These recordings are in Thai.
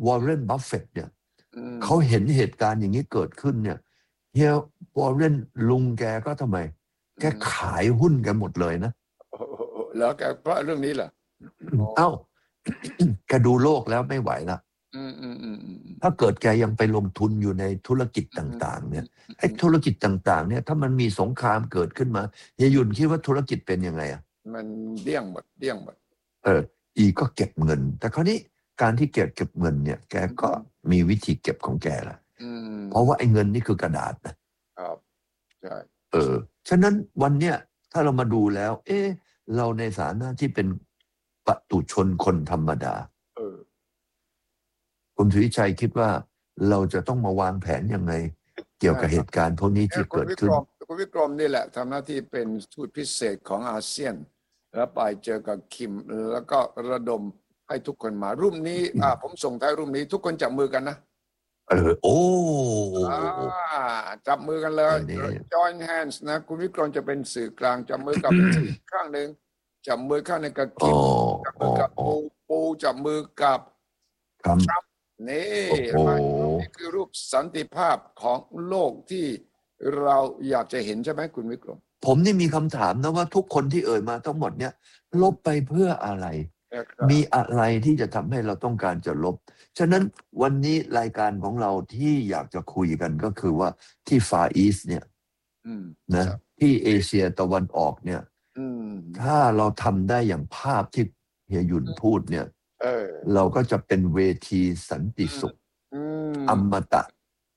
วอร์เรนบัฟเฟตต์เนี่ยเขาเห็นเหตุการณ์อย่างนี้เกิดขึ้นเนี่ยเฮียวอร์เรนลุงแกก็ทำไมแกขายหุ้นแกหมดเลยนะแล้วแกเพราะเรื่องนี้เหรอเอ้าแกดูโลกแล้วไม่ไหวละถ้าเกิดแกยังไปลงทุนอยู่ในธุรกิจต่างๆเนี่ยไอ้ธุรกิจต่างๆเนี่ยถ้ามันมีสงครามเกิดขึ้นมาเฮียยุนคิดว่าธุรกิจเป็นยังไงอ่ะมันเดี้ยงหมดอีก็เก็บเงินแต่คราวนี้การที่เก็บเงินเนี่ยแกก็มีวิธีเก็บของแกละเพราะว่าไอ้เงินนี่คือกระดาษนะครับใช่ฉะนั้นวันเนี้ยถ้าเรามาดูแล้วเราในฐานะที่เป็นปุถุชนคนธรรมดาคุณสุวิชัยคิดว่าเราจะต้องมาวางแผนยังไงเกี่ยวกับเหตุการณ์พวกนี้ที่เกิดขึ้นคุณวิกรมนี่แหละทำหน้าที่เป็นทูตพิเศษของอาเซียนแล้วไปเจอกับคิมแล้วก็ระดมให้ทุกคนมารูปนี้ผมส่งท้ายรูปนี้ทุกคนจับมือกันนะจับมือกันเลย join hands นะคุณวิกรมจะเป็นสื่อกลางจับมือกับข้างหนึ่งจับมือข้างหนึ่งกับคิมจับมือกับปูจับมือกับทรัมป์นี่คือรูปสันติภาพของโลกที่เราอยากจะเห็นใช่ไหมคุณวิกรมผมนี่มีคำถามนะว่าทุกคนที่เอ่ยมาทั้งหมดเนี่ยลบไปเพื่ออะไรมีอะไรที่จะทำให้เราต้องการจะลบฉะนั้นวันนี้รายการของเราที่อยากจะคุยกันก็คือว่าที่ฟาอีสต์เนี่ยนะที่เอเชียตะวันออกเนี่ยถ้าเราทำได้อย่างภาพที่เฮียหยุ่นพูดเนี่ยเราก็จะเป็นเวทีสันติสุขอมตะ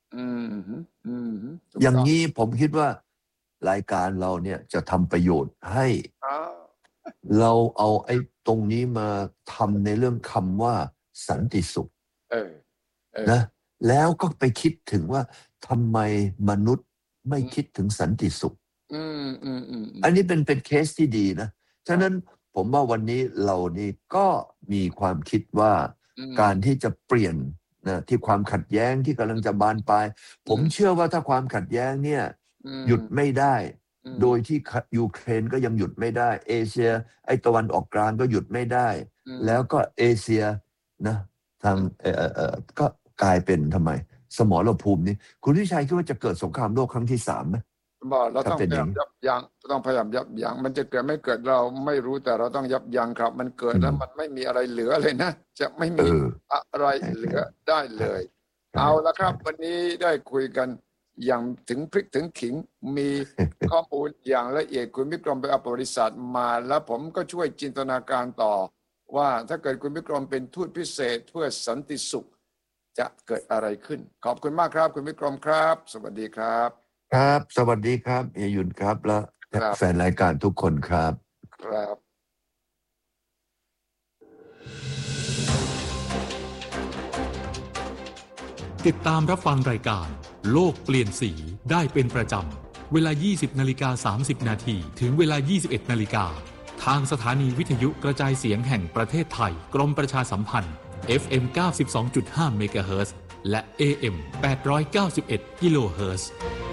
อย่างนี้ผมคิดว่ารายการเราเนี่ยจะทำประโยชน์ให้เราเอาไอ้ตรงนี้มาทำในเรื่องคำว่าสันติสุขนะแล้วก็ไปคิดถึงว่าทำไมมนุษย์ไม่คิดถึงสันติสุขอันนี้เป็นเคสที่ดีนะฉะนั้นผมว่าวันนี้เรานี่ก็มีความคิดว่าการที่จะเปลี่ยนนะที่ความขัดแย้งที่กำลังจะบานปลายผมเชื่อว่าถ้าความขัดแย้งเนี่ยหยุดไม่ได้โดยที่ยูเครนก็ยังหยุดไม่ได้เอเชียไอ้ตะวันออกกลางก็หยุดไม่ได้แล้วก็เอเชียนะทางก็กลายเป็นทำไมสมรภูมินี้คุณวิชัยคิดว่าจะเกิดสงครามโลกครั้งที่3ไหมเราต้องพยายามยับยั้งต้องพยายามยับยั้งมันจะเกิดไม่เกิดเราไม่รู้แต่เราต้องยับยั้งครับมันเกิดแล้วมันไม่มีอะไรเหลือเลยนะจะไม่มีอะไรเหลือได้เลยเอาละครับวันนี้ได้คุยกันอย่างถึงพริกถึงขิงมีข้อมูลอย่างละเอียดคุณวิกรมไปเอาประวัติศาสตร์มาแล้วผมก็ช่วยจินตนาการต่อว่าถ้าเกิดคุณวิกรมเป็นทูตพิเศษเพื่อสันติสุขจะเกิดอะไรขึ้นขอบคุณมากครับคุณวิกรมครับสวัสดีครับครับสวัสดีครับเฮียหยุ่นครับและแฟนรายการทุกคนครับครับติดตามรับฟังรายการโลกเปลี่ยนสีได้เป็นประจำเวลา 20:30 นาทีถึงเวลา 21 นาฬิกาทางสถานีวิทยุกระจายเสียงแห่งประเทศไทยกรมประชาสัมพันธ์ FM 92.5 เมกะเฮิรตซ์และ AM 891 กิโลเฮิรตซ์